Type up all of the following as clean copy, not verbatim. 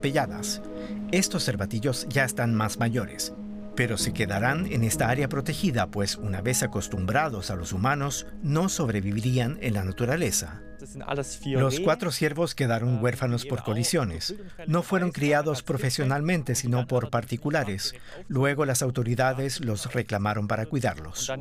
atropelladas. Estos cervatillos ya están más mayores, pero se quedarán en esta área protegida, pues una vez acostumbrados a los humanos, no sobrevivirían en la naturaleza. Los 4 ciervos quedaron huérfanos por colisiones. No fueron criados profesionalmente, sino por particulares. Luego las autoridades los reclamaron para cuidarlos.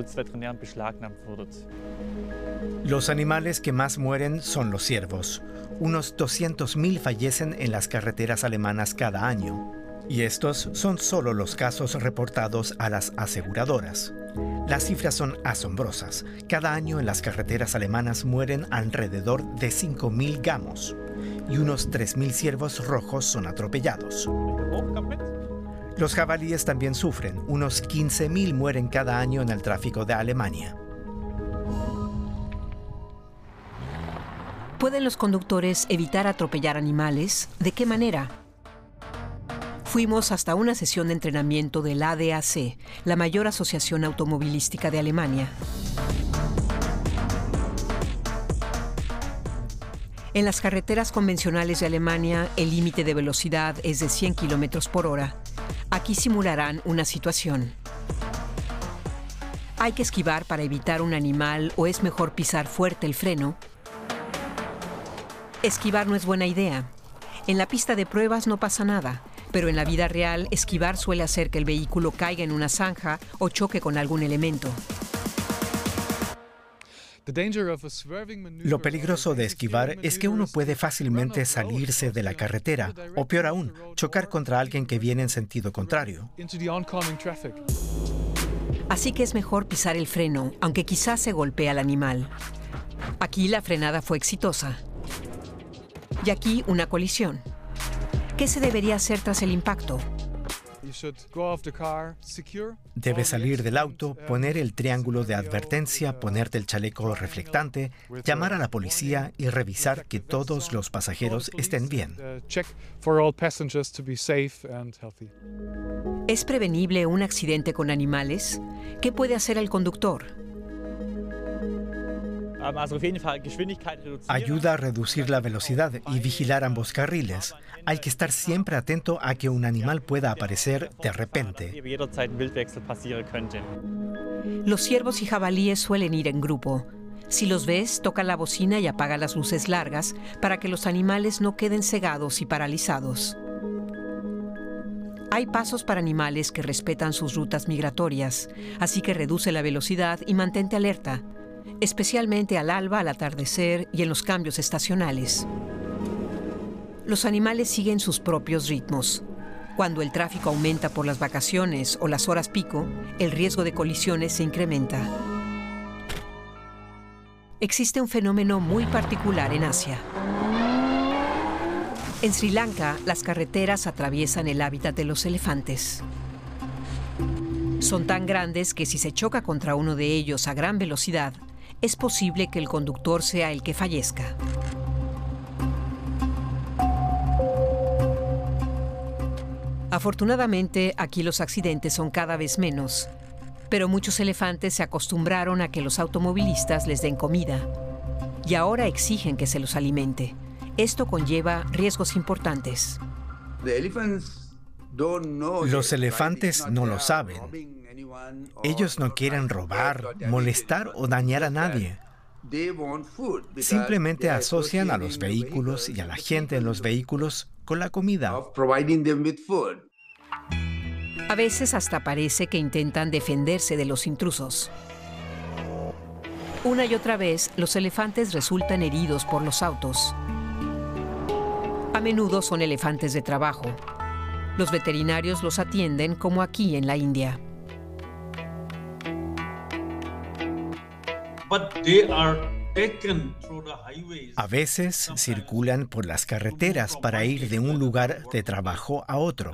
Los animales que más mueren son los ciervos. Unos 200.000 fallecen en las carreteras alemanas cada año. Y estos son solo los casos reportados a las aseguradoras. Las cifras son asombrosas. Cada año en las carreteras alemanas mueren alrededor de 5.000 gamos y unos 3.000 ciervos rojos son atropellados. Los jabalíes también sufren. Unos 15.000 mueren cada año en el tráfico de Alemania. ¿Pueden los conductores evitar atropellar animales? ¿De qué manera? Fuimos hasta una sesión de entrenamiento del ADAC, la mayor asociación automovilística de Alemania. En las carreteras convencionales de Alemania, el límite de velocidad es de 100 km por hora. Aquí simularán una situación. ¿Hay que esquivar para evitar un animal o es mejor pisar fuerte el freno? Esquivar no es buena idea. En la pista de pruebas no pasa nada. Pero en la vida real, esquivar suele hacer que el vehículo caiga en una zanja o choque con algún elemento. Lo peligroso de esquivar es que uno puede fácilmente salirse de la carretera o, peor aún, chocar contra alguien que viene en sentido contrario. Así que es mejor pisar el freno, aunque quizás se golpee al animal. Aquí la frenada fue exitosa. Y aquí una colisión. ¿Qué se debería hacer tras el impacto? Debes salir del auto, poner el triángulo de advertencia, ponerte el chaleco reflectante, llamar a la policía y revisar que todos los pasajeros estén bien. ¿Es prevenible un accidente con animales? ¿Qué puede hacer el conductor? Ayuda a reducir la velocidad y vigilar ambos carriles. Hay que estar siempre atento a que un animal pueda aparecer de repente. Los ciervos y jabalíes suelen ir en grupo. Si los ves, toca la bocina y apaga las luces largas para que los animales no queden cegados y paralizados. Hay pasos para animales que respetan sus rutas migratorias, así que reduce la velocidad y mantente alerta, especialmente al alba, al atardecer y en los cambios estacionales. Los animales siguen sus propios ritmos. Cuando el tráfico aumenta por las vacaciones o las horas pico, el riesgo de colisiones se incrementa. Existe un fenómeno muy particular en Asia. En Sri Lanka, las carreteras atraviesan el hábitat de los elefantes. Son tan grandes que si se choca contra uno de ellos a gran velocidad, es posible que el conductor sea el que fallezca. Afortunadamente, aquí los accidentes son cada vez menos, pero muchos elefantes se acostumbraron a que los automovilistas les den comida y ahora exigen que se los alimente. Esto conlleva riesgos importantes. Los elefantes no lo saben. Ellos no quieren robar, molestar o dañar a nadie. Simplemente asocian a los vehículos y a la gente en los vehículos con la comida. A veces hasta parece que intentan defenderse de los intrusos. Una y otra vez, los elefantes resultan heridos por los autos. A menudo son elefantes de trabajo. Los veterinarios los atienden como aquí en la India. A veces circulan por las carreteras para ir de un lugar de trabajo a otro.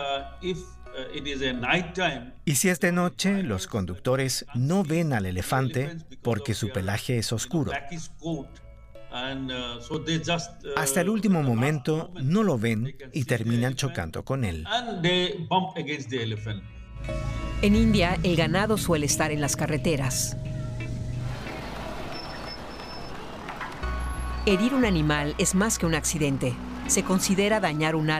Y si es de noche, los conductores no ven al elefante porque su pelaje es oscuro. Hasta el último momento no lo ven y terminan chocando con él. En India, el ganado suele estar en las carreteras. Herir un animal es más que un accidente. Se considera dañar un